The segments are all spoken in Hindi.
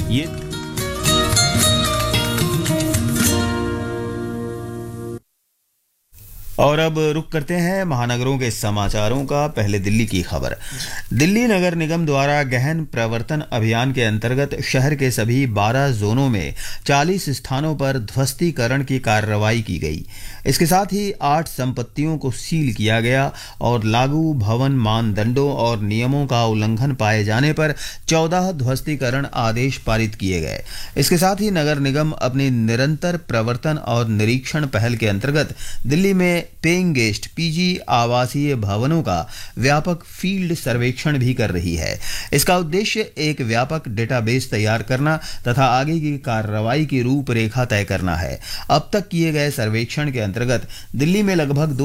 ये और अब रुक करते हैं महानगरों के समाचारों का। पहले दिल्ली की खबर। दिल्ली नगर निगम द्वारा गहन प्रवर्तन अभियान के अंतर्गत शहर के सभी 12 जोनों में 40 स्थानों पर ध्वस्तीकरण की कार्रवाई की गई। इसके साथ ही 8 संपत्तियों को सील किया गया और लागू भवन मानदंडों और नियमों का उल्लंघन पाए जाने पर 14 ध्वस्तीकरण आदेश पारित किए गए। इसके साथ ही नगर निगम अपनी निरंतर प्रवर्तन और निरीक्षण पहल के अंतर्गत दिल्ली में पेइंग गेस्ट पीजी आवासीय भवनों का व्यापक फील्ड सर्वेक्षण भी कर रही है। इसका उद्देश्य एक व्यापक डेटाबेस तैयार करना तथा आगे की कार्रवाई की रूपरेखा तय करना है। अब तक किए गए सर्वेक्षण के अंतर्गत दिल्ली में लगभग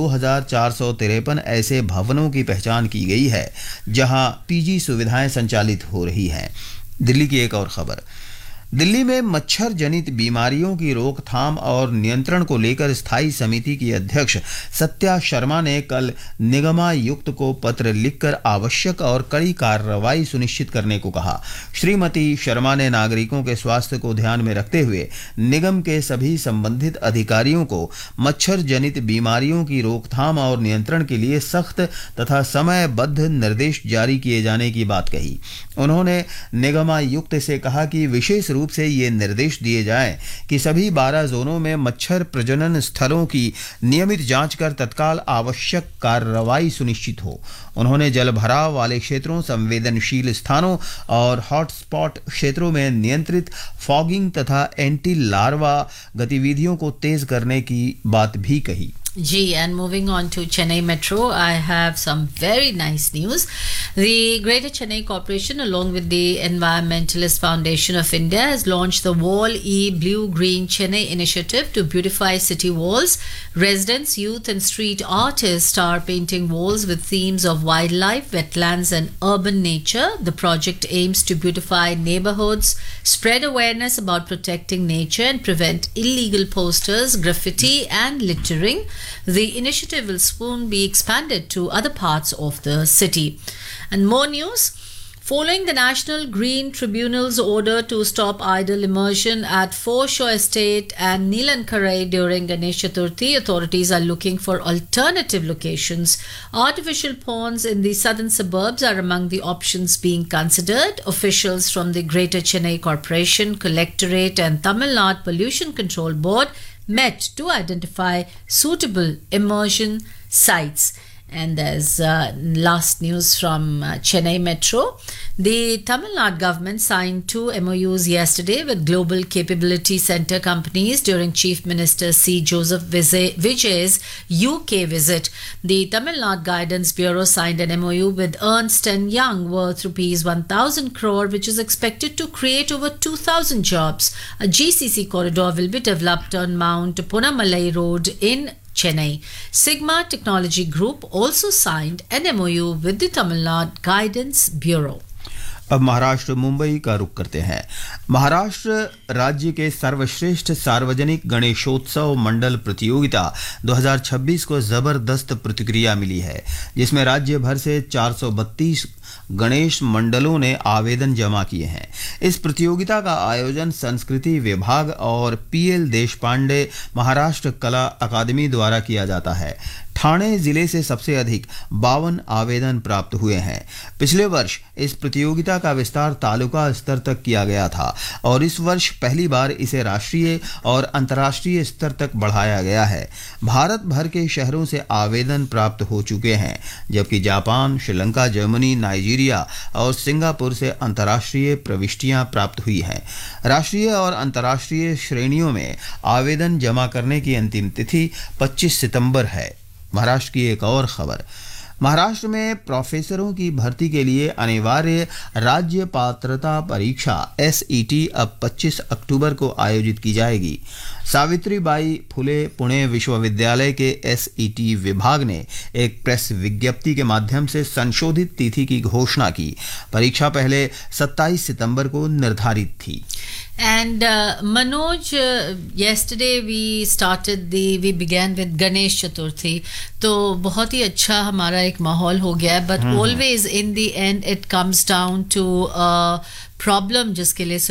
2453 ऐसे भवनों की पहचान की गई है जहां पीजी सुविधाएं संचालित हो रही हैं। दिल्ली की एक और खबर। दिल्ली में मच्छर जनित बीमारियों की रोकथाम और नियंत्रण को लेकर स्थायी समिति की अध्यक्ष सत्या शर्मा ने कल निगमायुक्त को पत्र लिखकर आवश्यक और कड़ी कार्रवाई सुनिश्चित करने को कहा। श्रीमती शर्मा ने नागरिकों के स्वास्थ्य को ध्यान में रखते हुए निगम के सभी संबंधित अधिकारियों को मच्छर जनित बीमारियों की रोकथाम और नियंत्रण के लिए सख्त तथा समयबद्ध निर्देश जारी किए जाने की बात कही। उन्होंने निगमायुक्त से कहा कि विशेष रूप से ये निर्देश दिए जाएं कि सभी 12 जोनों में मच्छर प्रजनन स्थलों की नियमित जांच कर तत्काल आवश्यक कार्रवाई सुनिश्चित हो। उन्होंने जल भराव वाले क्षेत्रों, संवेदनशील स्थानों और हॉटस्पॉट क्षेत्रों में नियंत्रित फॉगिंग तथा एंटी लार्वा गतिविधियों को तेज करने की बात भी कही। Gee, and moving on to Chennai Metro, I have some very nice news. The Greater Chennai Corporation, along with the Environmentalist Foundation of India, has launched the Wall E Blue Green Chennai initiative to beautify city walls. Residents, youth and street artists are painting walls with themes of wildlife, wetlands and urban nature. The project aims to beautify neighborhoods, spread awareness about protecting nature and prevent illegal posters, graffiti and littering. The initiative will soon be expanded to other parts of the city. And more news. Following the National Green Tribunal's order to stop idle immersion at Foreshore Estate and Neelankarai during Ganesh Chaturthi, authorities are looking for alternative locations. Artificial ponds in the southern suburbs are among the options being considered. Officials from the Greater Chennai Corporation, Collectorate and Tamil Nadu Pollution Control Board met to identify suitable immersion sites. And there's last news from Chennai Metro. The Tamil Nadu government signed 2 MOUs yesterday with Global Capability Center companies during Chief Minister C. Joseph Vijay's UK visit. The Tamil Nadu Guidance Bureau signed an MOU with Ernst & Young worth rupees 1,000 crore, which is expected to create over 2,000 jobs. A GCC corridor will be developed on Mount Punamalai Road in Chennai. Sigma Technology Group also signed an MOU with the Tamil Nadu Guidance Bureau. अब महाराष्ट्र मुंबई का रुख करते हैं। महाराष्ट्र राज्य के सर्वश्रेष्ठ सार्वजनिक गणेशोत्सव मंडल प्रतियोगिता 2026 को जबरदस्त प्रतिक्रिया मिली है, जिसमें राज्य भर से 432 गणेश मंडलों ने आवेदन जमा किए हैं। इस प्रतियोगिता का आयोजन संस्कृति विभाग और पीएल देशपांडे महाराष्ट्र कला अकादमी द्वारा किया जाता है। ठाणे जिले से सबसे अधिक 52 आवेदन प्राप्त हुए हैं। पिछले वर्ष इस प्रतियोगिता का विस्तार तालुका स्तर तक किया गया था और इस वर्ष पहली बार इसे राष्ट्रीय और अंतर्राष्ट्रीय स्तर तक बढ़ाया गया है। भारत भर के शहरों से आवेदन प्राप्त हो चुके हैं, जबकि जापान, श्रीलंका, जर्मनी, नाइजीरिया और सिंगापुर से अंतर्राष्ट्रीय प्रविष्टियां प्राप्त हुई हैं। राष्ट्रीय और अंतर्राष्ट्रीय श्रेणियों में आवेदन जमा करने की अंतिम तिथि 25 सितंबर है। महाराष्ट्र की एक और खबर। महाराष्ट्र में प्रोफेसरों की भर्ती के लिए अनिवार्य राज्य पात्रता परीक्षा SET अब 25 अक्टूबर को आयोजित की जाएगी। सावित्रीबाई फुले पुणे विश्वविद्यालय के SET विभाग ने एक प्रेस विज्ञप्ति के माध्यम से संशोधित तिथि की घोषणा की। परीक्षा पहले 27 सितंबर को निर्धारित थी। And Manoj, yesterday we began with Ganesh Chaturthi. तो बहुत ही अच्छा हमारा एक माहौल हो गया है, but always in the end it comes down to a problem जिसके लिए